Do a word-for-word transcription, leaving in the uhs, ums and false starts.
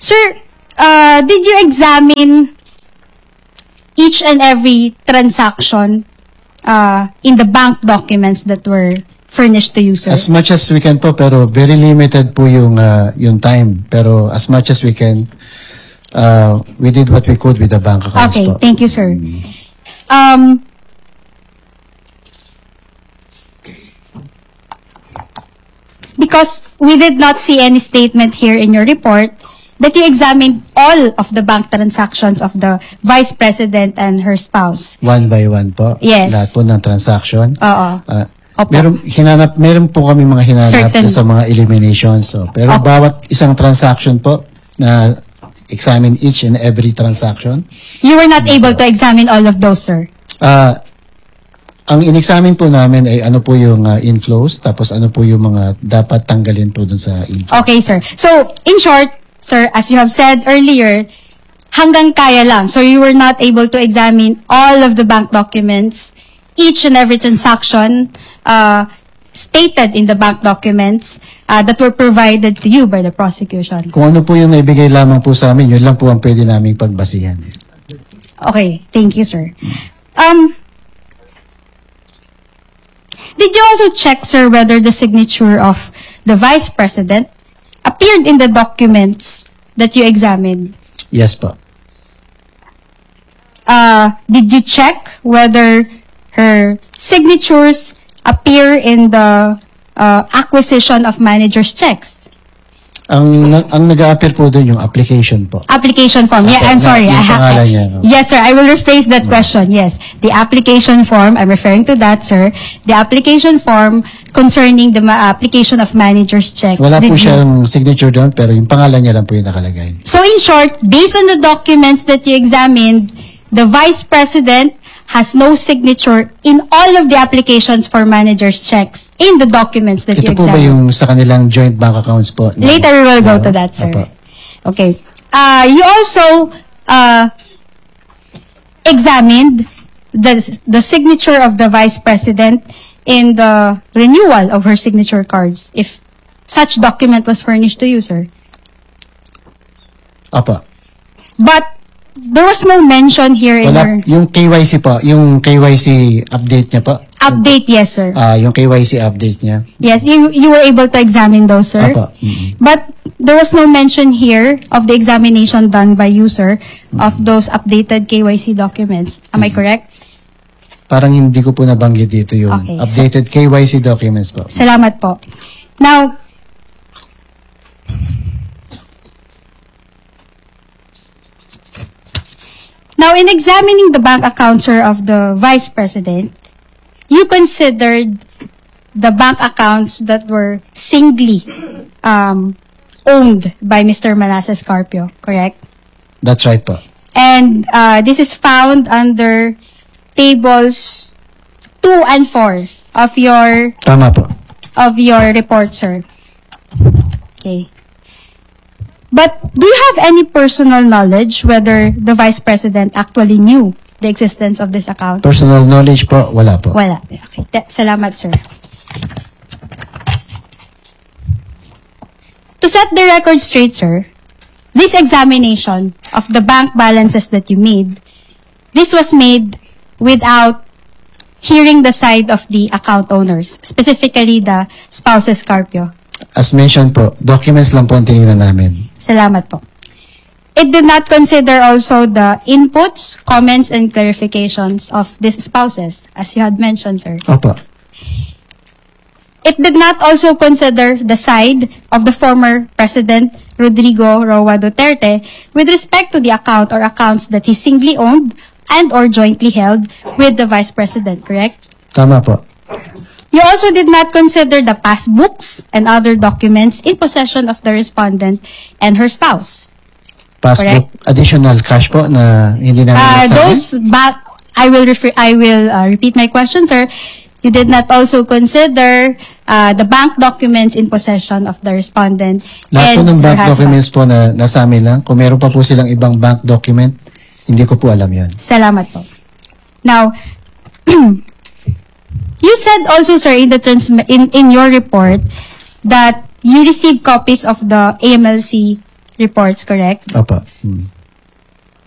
Sir, uh, did you examine each and every transaction uh, in the bank documents that were furnished to you, sir? As much as we can po, pero very limited po yung, uh, yung time. Pero as much as we can, uh, we did what we could with the bank accounts Okay, po. thank you, sir. Um, because we did not see any statement here in your report that you examined all of the bank transactions of the Vice President and her spouse. One by one po. Yes. Lahat po ng transaction. Oo. Uh, Opo. meron, hinanap, meron po kami mga hinanap Certain. sa mga eliminations. So, pero Opo. bawat isang transaction po na examine each and every transaction. You were not able to examine all of those, sir? Uh, ang in-examine po namin ay ano po yung uh, inflows, tapos ano po yung mga dapat tanggalin po dun sa inflows. Okay, sir. So, in short, sir, as you have said earlier, hanggang kaya lang. So, you were not able to examine all of the bank documents, each and every transaction uh, stated in the bank documents uh, that were provided to you by the prosecution. Kung ano po yung naibigay lamang po sa amin, yun lang po ang pwede naming pagbasihan. Okay, thank you, sir. Um, did you also check, sir, whether the signature of the Vice President appeared in the documents that you examined? Yes po. Uh, did you check whether her signatures appear in the uh, acquisition of manager's checks? Ang, na- ang nag-a-appear po doon yung application po. Application form. Yeah, Apo, I'm na- sorry. yung I have. pangalan niya, no? Yes, sir. I will rephrase that question. Yes. The application form, I'm referring to that, sir. The application form concerning the ma- application of manager's checks. Wala Did po you- siyang signature doon, pero yung pangalan niya lang po yung nakalagay. So in short, based on the documents that you examined, the Vice President has no signature in all of the applications for manager's checks in the documents that you Ito po ba examined. yung sa kanilang joint bank accounts po? na- Later we will go na- to that, sir. Apo. Okay. Uh, you also uh, examined the, the signature of the Vice President in the renewal of her signature cards, if such document was furnished to you, sir. Apo. But there was no mention here in Wala, your yung K Y C po, yung K Y C update niya po. update, yes, sir. Ah, yung K Y C update niya. Yes, you you were able to examine those, sir. Apo. Mhm. But there was no mention here of the examination done by you, sir, of those updated K Y C documents. Am I correct? Parang hindi ko po nabanggit dito yung Okay, so- updated K Y C documents po. Salamat po. Now, now in examining the bank accounts, sir, of the Vice President, you considered the bank accounts that were singly um, owned by Mister Manasseh Carpio, correct? That's right po. And uh, this is found under tables two and four of your Tama po. of your report, sir. Okay. But do you have any personal knowledge whether the Vice President actually knew the existence of this account? Personal knowledge po, wala po. Wala. Okay. Te- Salamat, sir. To set the record straight, sir, this examination of the bank balances that you made, this was made without hearing the side of the account owners, specifically the spouses Carpio. As mentioned po, documents lang po ang tinignan namin. Salamat po. It did not consider also the inputs, comments, and clarifications of these spouses, as you had mentioned, sir. Opo. It did not also consider the side of the former President Rodrigo Roa Duterte with respect to the account or accounts that he singly owned and or jointly held with the Vice President, correct? Tama po. You also did not consider the passbooks and other documents in possession of the respondent and her spouse. Passbook, additional cash po na hindi namin Uh, nasabi. those back, I will refer, I will uh, repeat my question, sir. You did not also consider uh, the bank documents in possession of the respondent Lahat po and ng her bank husband. documents po na nasa amin lang. Kung meron pa po silang ibang bank document, hindi ko po alam yan. Salamat po. Now, you said also, sir, in the trans in in your report that you received copies of the A M L C reports, correct? Apa. Mm.